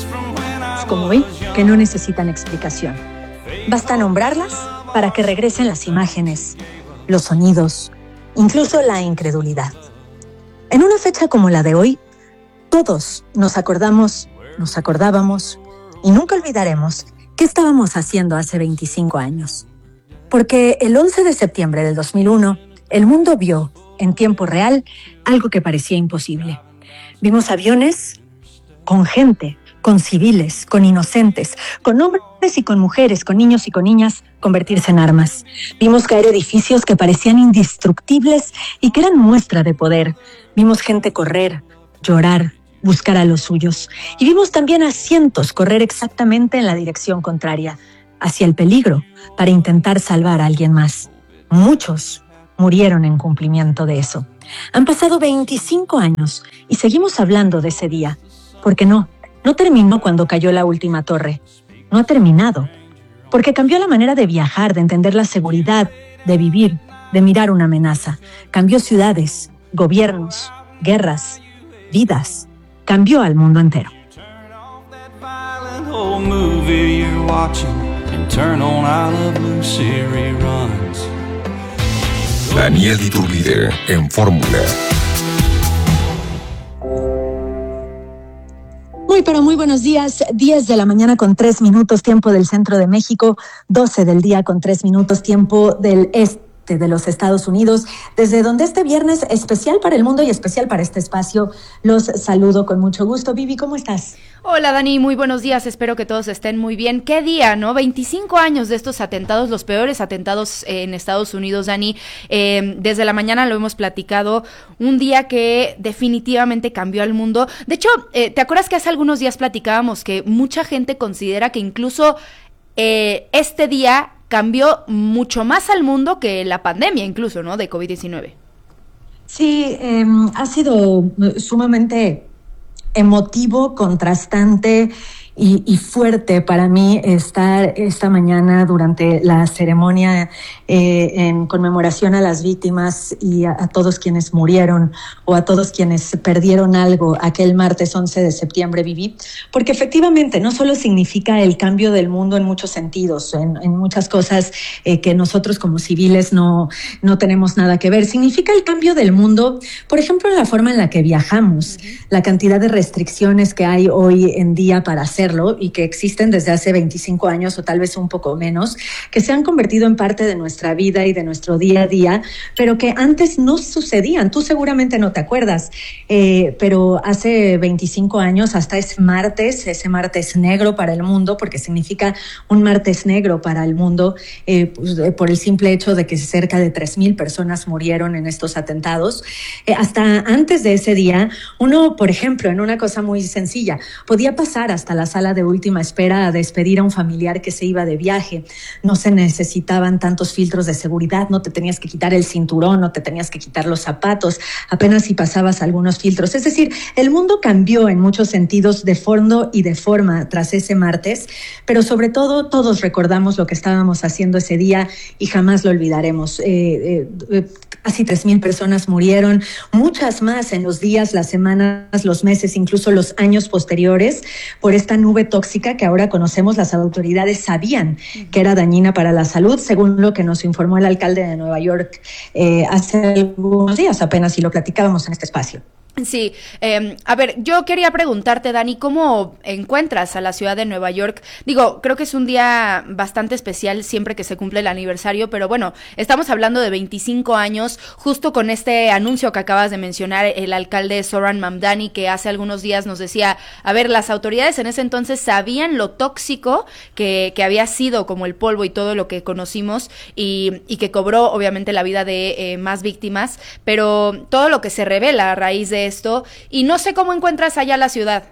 Como hoy, que no necesitan explicación. Basta nombrarlas para que regresen las imágenes, los sonidos, incluso la incredulidad. En una fecha como la de hoy, todos nos acordábamos y nunca olvidaremos qué estábamos haciendo hace 25 años. Porque el 11 de septiembre del 2001, el mundo vio en tiempo real algo que parecía imposible. Vimos aviones con gente, con civiles, con inocentes, con hombres y con mujeres, con niños y con niñas convertirse en armas. Vimos caer edificios que parecían indestructibles y que eran muestra de poder. Vimos gente correr, llorar, buscar a los suyos. Y vimos también a cientos correr exactamente en la dirección contraria, hacia el peligro, para intentar salvar a alguien más. Muchos murieron en cumplimiento de eso. Han pasado 25 años y seguimos hablando de ese día. Porque no terminó cuando cayó la última torre. No ha terminado. Porque cambió la manera de viajar, de entender la seguridad, de vivir, de mirar una amenaza. Cambió ciudades, gobiernos, guerras, vidas. Cambió al mundo entero. Daniel Iturbide en Fórmula. Muy buenos días, 10 de la mañana con 3 minutos, tiempo del centro de México, 12 del día con 3 minutos, tiempo del este de los Estados Unidos, desde donde este viernes especial para el mundo y especial para este espacio, los saludo con mucho gusto. Vivi, ¿cómo estás? Hola Dani, muy buenos días, espero que todos estén muy bien. ¿Qué día, no? 25 años de estos atentados, los peores atentados en Estados Unidos, Dani. Desde la mañana lo hemos platicado, un día que definitivamente cambió al mundo. De hecho, ¿te acuerdas que hace algunos días platicábamos que mucha gente considera que incluso este día cambió mucho más al mundo que la pandemia incluso, ¿no? De COVID-19. Sí, ha sido sumamente emotivo, contrastante y fuerte para mí estar esta mañana durante la ceremonia en conmemoración a las víctimas y a todos quienes murieron o a todos quienes perdieron algo aquel martes 11 de septiembre, Viví, porque efectivamente no solo significa el cambio del mundo en muchos sentidos, en muchas cosas que nosotros como civiles no tenemos nada que ver, significa el cambio del mundo, por ejemplo, en la forma en la que viajamos, la cantidad de restricciones que hay hoy en día para hacerlo y que existen desde hace 25 años o tal vez un poco menos, que se han convertido en parte de nuestra vida y de nuestro día a día, pero que antes no sucedían. Tú seguramente no te acuerdas, pero hace 25 años, hasta ese martes negro para el mundo, porque significa un martes negro para el mundo, por el simple hecho de que cerca de 3,000 personas murieron en estos atentados. Hasta antes de ese día, uno, por ejemplo, en una cosa muy sencilla, podía pasar hasta la sala de última espera a despedir a un familiar que se iba de viaje. No se necesitaban tantos filtros de seguridad, no te tenías que quitar el cinturón, no te tenías que quitar los zapatos, apenas si pasabas algunos filtros. Es decir, el mundo cambió en muchos sentidos de fondo y de forma tras ese martes, pero sobre todo todos recordamos lo que estábamos haciendo ese día y jamás lo olvidaremos. Casi 3,000 personas murieron, muchas más en los días, las semanas, los meses, incluso los años posteriores, por esta nube tóxica que ahora conocemos. Las autoridades sabían que era dañina para la salud, según lo que nos informó el alcalde de Nueva York hace algunos días apenas, y lo platicábamos en este espacio. Sí, a ver, yo quería preguntarte, Dani, ¿cómo encuentras a la ciudad de Nueva York? Digo, creo que es un día bastante especial siempre que se cumple el aniversario, pero bueno, estamos hablando de 25 años, justo con este anuncio que acabas de mencionar, el alcalde Zohran Mamdani, que hace algunos días nos decía, a ver, las autoridades en ese entonces sabían lo tóxico que había sido como el polvo y todo lo que conocimos y que cobró obviamente la vida de más víctimas, pero todo lo que se revela a raíz de esto, y no sé cómo encuentras allá la ciudad.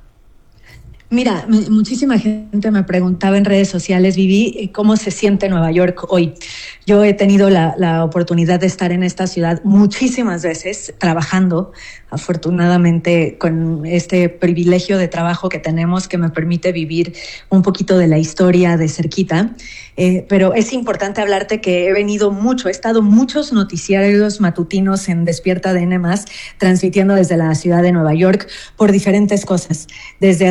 Mira, muchísima gente me preguntaba en redes sociales, Vivi, ¿cómo se siente Nueva York hoy? Yo he tenido la oportunidad de estar en esta ciudad muchísimas veces trabajando, afortunadamente con este privilegio de trabajo que tenemos que me permite vivir un poquito de la historia de cerquita, pero es importante hablarte que he estado muchos noticiarios matutinos en Despierta DN+, transmitiendo desde la ciudad de Nueva York por diferentes cosas, desde asuntos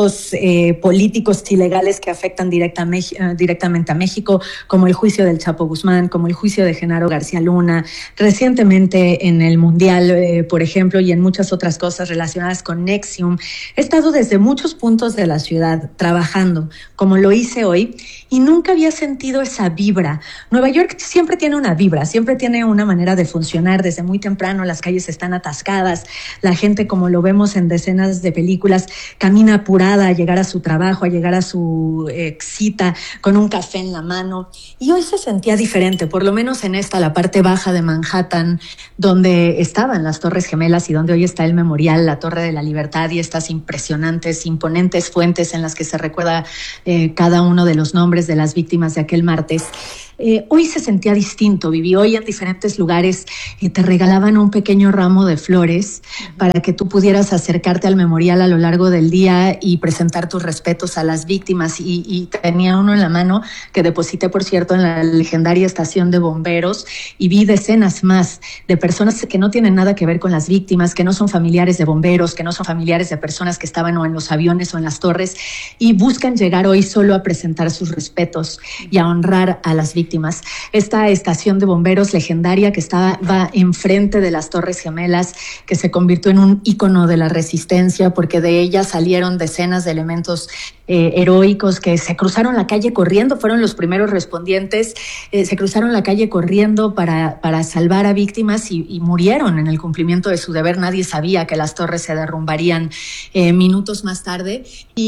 juicios políticos ilegales que afectan directamente a México, como el juicio del Chapo Guzmán, como el juicio de Genaro García Luna, recientemente en el Mundial, por ejemplo, y en muchas otras cosas relacionadas con NXIVM. He estado desde muchos puntos de la ciudad trabajando, como lo hice hoy, y nunca había sentido esa vibra. Nueva York siempre tiene una vibra, siempre tiene una manera de funcionar. Desde muy temprano las calles están atascadas, la gente, como lo vemos en decenas de películas, camina apurada a llegar a su trabajo, a llegar a su cita con un café en la mano. Y hoy se sentía diferente, por lo menos en la parte baja de Manhattan, donde estaban las Torres Gemelas y donde hoy está el memorial, la Torre de la Libertad, y estas impresionantes, imponentes fuentes en las que se recuerda cada uno de los nombres de las víctimas de aquel martes. Hoy se sentía distinto. Viví hoy en diferentes lugares, te regalaban un pequeño ramo de flores para que tú pudieras acercarte al memorial a lo largo del día y presentar tus respetos a las víctimas, y tenía uno en la mano que deposité, por cierto, en la legendaria estación de bomberos, y vi decenas más de personas que no tienen nada que ver con las víctimas, que no son familiares de bomberos, que no son familiares de personas que estaban o en los aviones o en las torres, y buscan llegar hoy solo a presentar sus respetos y a honrar a las víctimas. Esta estación de bomberos legendaria que estaba enfrente de las Torres Gemelas, que se convirtió en un ícono de la resistencia, porque de ella salieron decenas de elementos heroicos que se cruzaron la calle corriendo, fueron los primeros respondientes, se cruzaron la calle corriendo para salvar a víctimas, y murieron en el cumplimiento de su deber. Nadie sabía que las torres se derrumbarían minutos más tarde,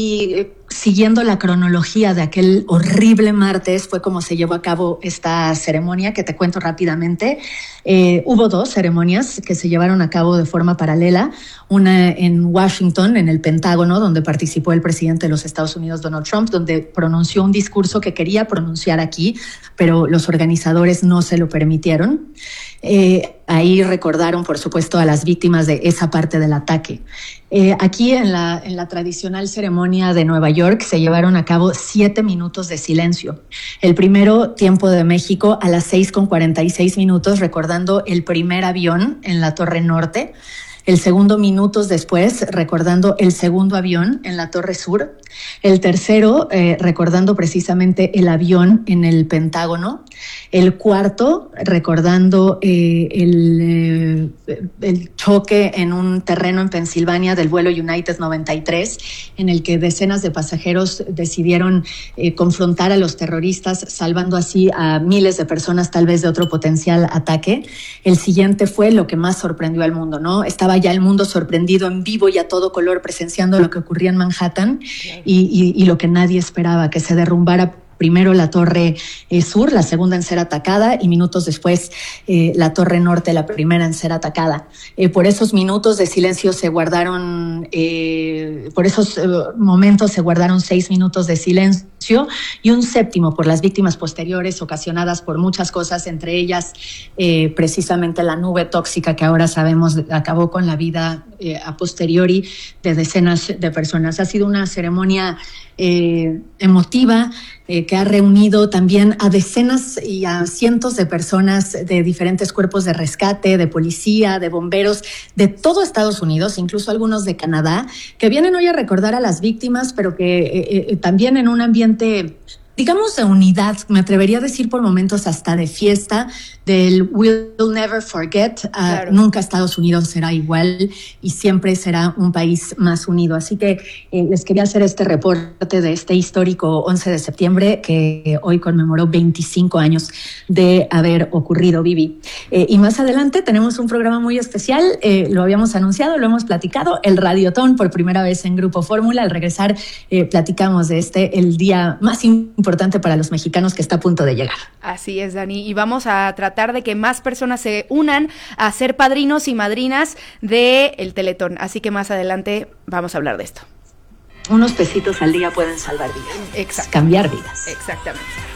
y siguiendo la cronología de aquel horrible martes fue como se llevó a cabo esta ceremonia, que te cuento rápidamente. Hubo dos ceremonias que se llevaron a cabo de forma paralela, una en Washington, en el Pentágono, donde participó el presidente de los Estados Unidos, Donald Trump, donde pronunció un discurso que quería pronunciar aquí, pero los organizadores no se lo permitieron. Ahí recordaron, por supuesto, a las víctimas de esa parte del ataque. Aquí en la tradicional ceremonia de Nueva York se llevaron a cabo 7 minutos de silencio. El primero, tiempo de México, a las 6:46, recordando el primer avión en la Torre Norte. El segundo, minutos después, recordando el segundo avión en la Torre Sur. El tercero, recordando precisamente el avión en el Pentágono. El cuarto, recordando el choque en un terreno en Pensilvania del vuelo United 93, en el que decenas de pasajeros decidieron confrontar a los terroristas, salvando así a miles de personas, tal vez de otro potencial ataque. El siguiente fue lo que más sorprendió al mundo, ¿no? Estaba ya el mundo sorprendido en vivo y a todo color, presenciando lo que ocurría en Manhattan, y lo que nadie esperaba, que se derrumbara primero la Torre Sur, la segunda en ser atacada, y minutos después la Torre Norte, la primera en ser atacada. Por esos minutos de silencio se guardaron, por esos momentos se guardaron 6 minutos de silencio, y un séptimo por las víctimas posteriores ocasionadas por muchas cosas, entre ellas precisamente la nube tóxica que ahora sabemos acabó con la vida a posteriori de decenas de personas. Ha sido una ceremonia emotiva, que ha reunido también a decenas y a cientos de personas de diferentes cuerpos de rescate, de policía, de bomberos, de todo Estados Unidos, incluso algunos de Canadá, que vienen hoy a recordar a las víctimas, pero que también en un ambiente, digamos, de unidad, me atrevería a decir por momentos hasta de fiesta, del We'll Never Forget. Claro. Nunca Estados Unidos será igual y siempre será un país más unido. Así que les quería hacer este reporte de este histórico 11 de septiembre que hoy conmemoró 25 años de haber ocurrido, Vivi. Y más adelante tenemos un programa muy especial, lo habíamos anunciado, lo hemos platicado, el Radiotón, por primera vez en Grupo Fórmula. Al regresar platicamos de el día más importante para los mexicanos que está a punto de llegar. Así es, Dani, y vamos a tratar de que más personas se unan a ser padrinos y madrinas del Teletón, así que más adelante vamos a hablar de esto. Unos pesitos al día pueden salvar vidas. Exacto. Cambiar vidas. Exactamente.